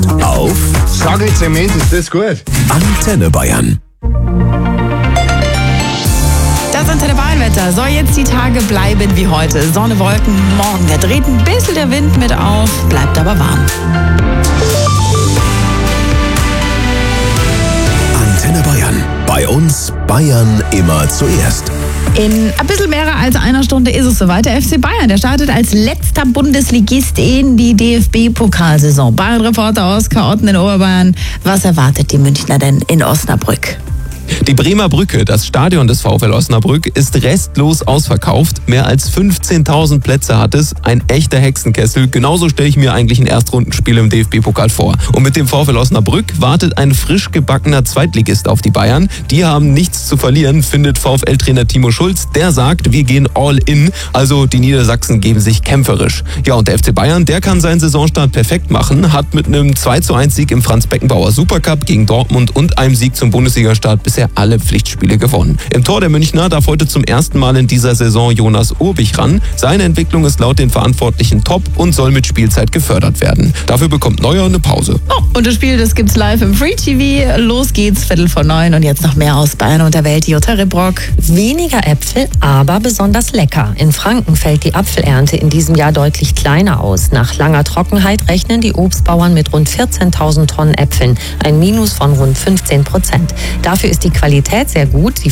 auf Sag ich Zement, ist das gut? Antenne Bayern. Das Antenne Bayern-Wetter soll jetzt die Tage bleiben wie heute. Sonne, Wolken, morgen. Da dreht ein bisschen der Wind mit auf, bleibt aber warm. Antenne Bayern. Bei uns Bayern immer zuerst. In ein bisschen mehr als einer Stunde ist es soweit. Der FC Bayern, der startet als letzter Bundesligist in die DFB-Pokalsaison. Bayern-Reporter Oskar Otten in Oberbayern. Was erwartet die Münchner denn in Osnabrück? Die Bremer Brücke, das Stadion des VfL Osnabrück, ist restlos ausverkauft. Mehr als 15.000 Plätze hat es. Ein echter Hexenkessel. Genauso stelle ich mir eigentlich ein Erstrundenspiel im DFB-Pokal vor. Und mit dem VfL Osnabrück wartet ein frisch gebackener Zweitligist auf die Bayern. Die haben nichts zu verlieren, findet VfL-Trainer Timo Schulz. Der sagt, wir gehen all in. Also die Niedersachsen geben sich kämpferisch. Ja, und der FC Bayern, der kann seinen Saisonstart perfekt machen. Hat mit einem 2:1-Sieg im Franz-Beckenbauer Supercup gegen Dortmund und einem Sieg zum Bundesligastart bisher alle Pflichtspiele gewonnen. Im Tor der Münchner darf heute zum ersten Mal in dieser Saison Jonas Urbich ran. Seine Entwicklung ist laut den Verantwortlichen top und soll mit Spielzeit gefördert werden. Dafür bekommt Neuer eine Pause. Oh, und das Spiel, das gibt's live im Free TV. Los geht's, 8:45 und jetzt noch mehr aus Bayern und der Welt. Jutta Ribrock. Weniger Äpfel, aber besonders lecker. In Franken fällt die Apfelernte in diesem Jahr deutlich kleiner aus. Nach langer Trockenheit rechnen die Obstbauern mit rund 14.000 Tonnen Äpfeln. Ein Minus von rund 15%. Dafür ist die Qualität sehr gut.